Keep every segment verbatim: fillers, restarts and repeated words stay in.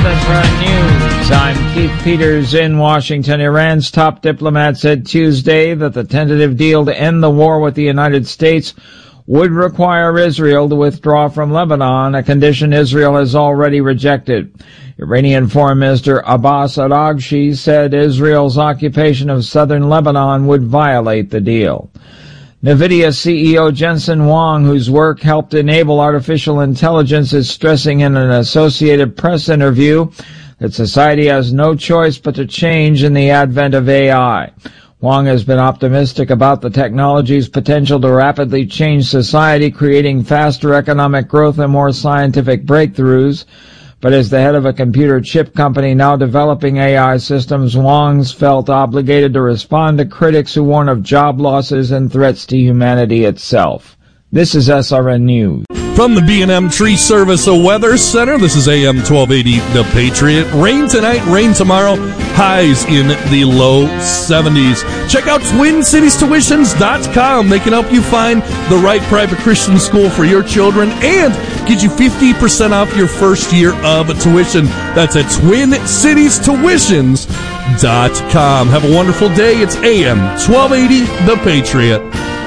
S R N News. I'm Keith Peters in Washington. Iran's top diplomat said Tuesday that the tentative deal to end the war with the United States would require Israel to withdraw from Lebanon, a condition Israel has already rejected. Iranian Foreign Minister Abbas Araghchi said Israel's occupation of southern Lebanon would violate the deal. NVIDIA C E O Jensen Huang, whose work helped enable artificial intelligence, is stressing in an Associated Press interview that society has no choice but to change in the advent of A I. Huang has been optimistic about the technology's potential to rapidly change society, creating faster economic growth and more scientific breakthroughs. But as the head of a computer chip company now developing A I systems, Huang's felt obligated to respond to critics who warn of job losses and threats to humanity itself. This is S R N News. From the B and M Tree Service Weather Center, this is A M twelve eighty The Patriot. Rain tonight, rain tomorrow, highs in the low seventies. Check out Twin Cities Tuitions dot com. They can help you find the right private Christian school for your children and get you fifty percent off your first year of tuition. That's at Twin Cities Tuitions dot com. Have a wonderful day. It's A M twelve eighty The Patriot.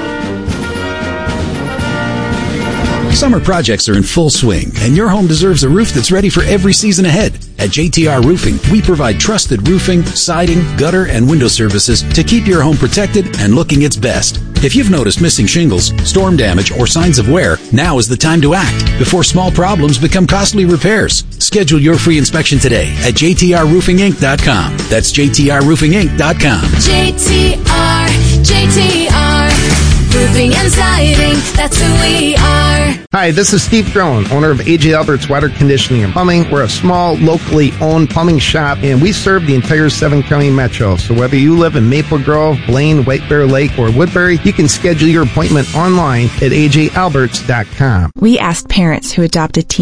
Summer projects are in full swing, and your home deserves a roof that's ready for every season ahead. At J T R Roofing, we provide trusted roofing, siding, gutter, and window services to keep your home protected and looking its best. If you've noticed missing shingles, storm damage, or signs of wear, now is the time to act before small problems become costly repairs. Schedule your free inspection today at J T R roofing inc dot com. That's J T R roofing inc dot com. J T R, J T R, roofing and siding, that's who we are. Hi, this is Steve Drone, owner of A J Alberts Water Conditioning and Plumbing. We're a small, locally owned plumbing shop, and we serve the entire seven-county metro. So whether you live in Maple Grove, Blaine, White Bear Lake, or Woodbury, you can schedule your appointment online at A J Alberts dot com. We asked parents who adopted teen